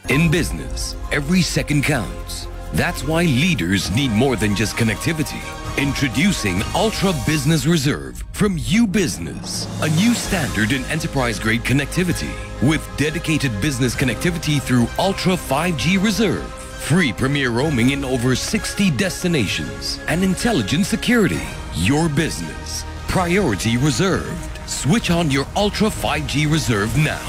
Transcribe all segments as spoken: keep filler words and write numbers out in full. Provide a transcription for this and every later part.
In business, every second counts. That's why leaders need more than just connectivity. Introducing Ultra Business Reserve from U Business, a new standard in enterprise-grade connectivity with dedicated business connectivity through Ultra five G Reserve, free premier roaming in over sixty destinations, and intelligent security. Your business, priority reserved. Switch on your Ultra five G Reserve now.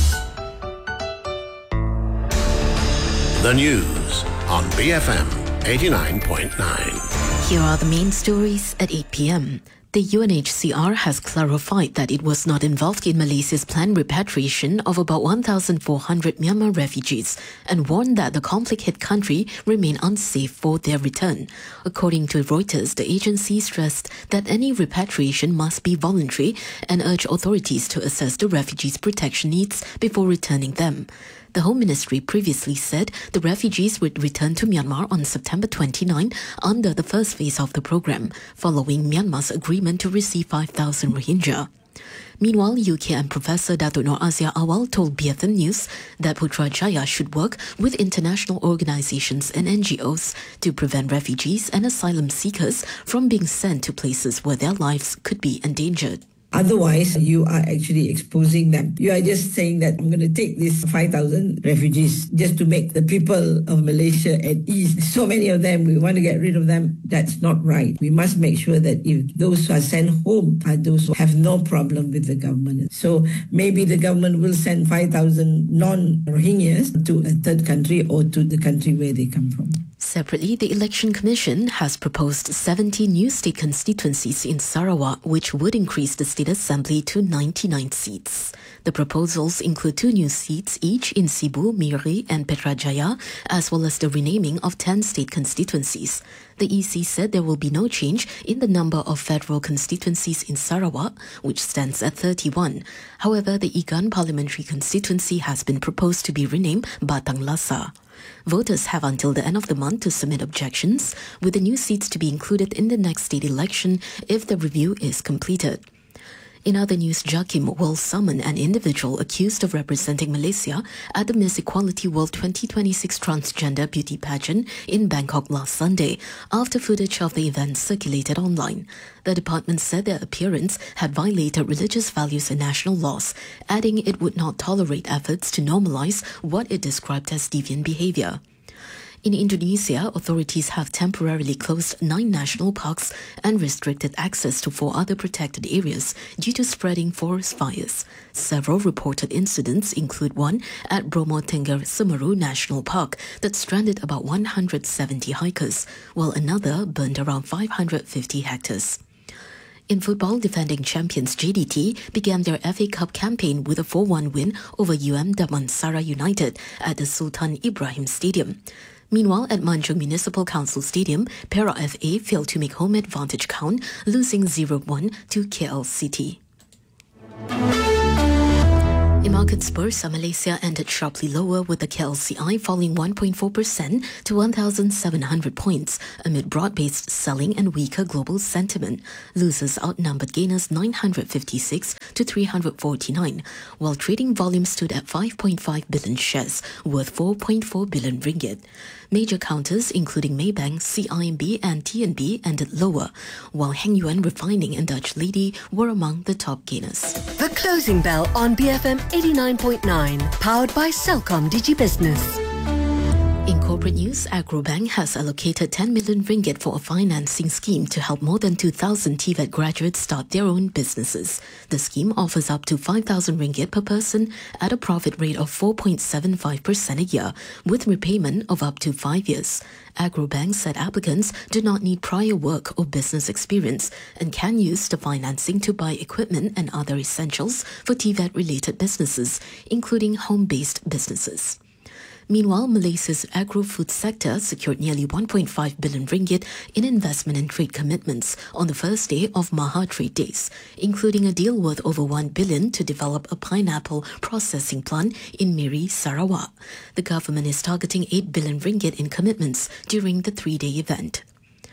The news on B F M eighty-nine point nine. Here are the main stories at eight p.m. The U N H C R has clarified that it was not involved in Malaysia's planned repatriation of about one thousand four hundred Myanmar refugees and warned that the conflict-hit country remained unsafe for their return. According to Reuters, the agency stressed that any repatriation must be voluntary and urged authorities to assess the refugees' protection needs before returning them. The Home Ministry previously said the refugees would return to Myanmar on September twenty-ninth under the first phase of the program, following Myanmar's agreement to receive five thousand Rohingya. Meanwhile, U K M Professor Datuk Noor Azia Awal told B F M News that Putrajaya should work with international organisations and N G Os to prevent refugees and asylum seekers from being sent to places where their lives could be endangered. Otherwise, you are actually exposing them. You are just saying that I'm going to take these five thousand refugees just to make the people of Malaysia at ease. So many of them, we want to get rid of them. That's not right. We must make sure that if those who are sent home are those who have no problem with the government. So maybe the government will send five thousand non-Rohingyas to a third country or to the country where they come from. Separately, the Election Commission has proposed seventy new state constituencies in Sarawak, which would increase the State Assembly to ninety-nine seats. The proposals include two new seats each in Sibu, Miri and Putrajaya, as well as the renaming of ten state constituencies. The E C said there will be no change in the number of federal constituencies in Sarawak, which stands at thirty-one. However, the Igan parliamentary constituency has been proposed to be renamed Batang Lasa. Voters have until the end of the month to submit objections, with the new seats to be included in the next state election if the review is completed. In other news, JAKIM will summon an individual accused of representing Malaysia at the Miss Equality World twenty twenty-six Transgender Beauty Pageant in Bangkok last Sunday, after footage of the event circulated online. The department said their appearance had violated religious values and national laws, adding it would not tolerate efforts to normalise what it described as deviant behaviour. In Indonesia, authorities have temporarily closed nine national parks and restricted access to four other protected areas due to spreading forest fires. Several reported incidents include one at Bromo Tengger Semeru National Park that stranded about one hundred seventy hikers, while another burned around five hundred fifty hectares. In football, defending champions J D T began their F A Cup campaign with a four one win over U M Damansara United at the Sultan Ibrahim Stadium. Meanwhile, at Manjung Municipal Council Stadium, Perak F A failed to make home advantage count, losing zero one to K L City. In markets, Bursa Malaysia ended sharply lower, with the K L C I falling one point four percent to one thousand seven hundred points amid broad-based selling and weaker global sentiment. Losers outnumbered gainers nine hundred fifty-six to three hundred forty-nine, while trading volume stood at five point five billion shares, worth four point four billion ringgit. Major counters, including Maybank, C I M B and T N B, ended lower, while Heng Yuan Refining and Dutch Lady were among the top gainers. The Closing Bell on B F M eighty-nine point nine, powered by Celcom DigiBusiness. In corporate news, Agrobank has allocated ten million ringgit for a financing scheme to help more than two thousand T V E T graduates start their own businesses. The scheme offers up to five thousand ringgit per person at a profit rate of four point seven five percent a year, with repayment of up to five years. Agrobank said applicants do not need prior work or business experience and can use the financing to buy equipment and other essentials for T V E T-related businesses, including home-based businesses. Meanwhile, Malaysia's agro-food sector secured nearly one point five billion ringgit in investment and trade commitments on the first day of Maha Trade Days, including a deal worth over one billion to develop a pineapple processing plant in Miri, Sarawak. The government is targeting eight billion ringgit in commitments during the three-day event.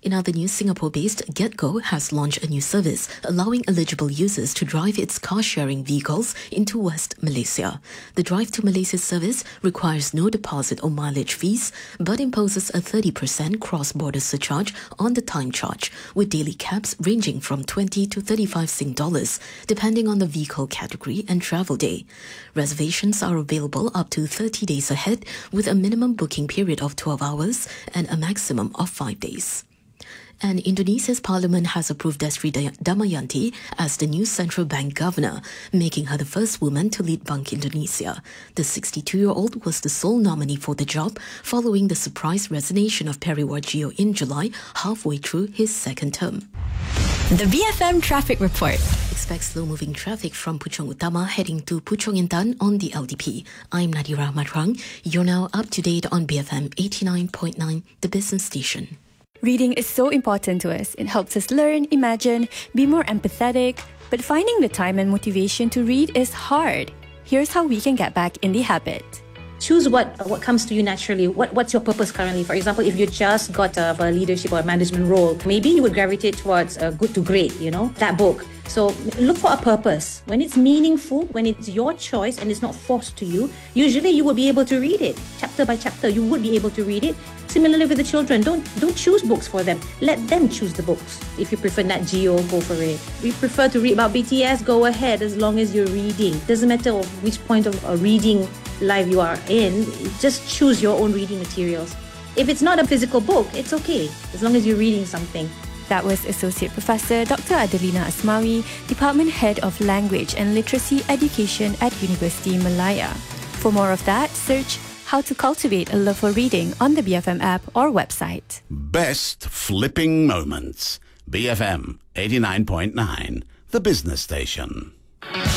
In other news, Singapore-based GetGo has launched a new service allowing eligible users to drive its car-sharing vehicles into West Malaysia. The Drive to Malaysia service requires no deposit or mileage fees, but imposes a thirty percent cross-border surcharge on the time charge, with daily caps ranging from twenty to thirty-five Sing dollars, depending on the vehicle category and travel day. Reservations are available up to thirty days ahead, with a minimum booking period of twelve hours and a maximum of five days. And Indonesia's parliament has approved Destri Damayanti as the new central bank governor, making her the first woman to lead Bank Indonesia. The sixty-two-year-old was the sole nominee for the job following the surprise resignation of Perry Warjio in July, halfway through his second term. The B F M Traffic Report. Expect slow-moving traffic from Puchong Utama heading to Puchong Intan on the L D P. I'm Nadira Matrang. You're now up to date on B F M eighty-nine point nine, the business station. Reading is so important to us. It helps us learn, imagine, be more empathetic. But finding the time and motivation to read is hard. Here's how we can get back in the habit. Choose what what comes to you naturally. What What's your purpose currently? For example, if you just got a, a leadership or a management role, maybe you would gravitate towards uh, good to great, you know, that book. So look for a purpose. When it's meaningful, when it's your choice and it's not forced to you, usually you will be able to read it. Chapter by chapter, you would be able to read it. Similarly with the children, don't don't choose books for them. Let them choose the books. If you prefer Nat Geo, go for it. If you prefer to read about B T S, go ahead as long as you're reading. Doesn't matter which point of a reading life you are in, just choose your own reading materials. If it's not a physical book, it's okay, as long as you're reading something. That was Associate Professor Doctor Adelina Asmawi, Department Head of Language and Literacy Education at University Malaya. For more of that, search How to Cultivate a Love for Reading on the B F M app or website. Best flipping moments. B F M eighty-nine point nine, the business station.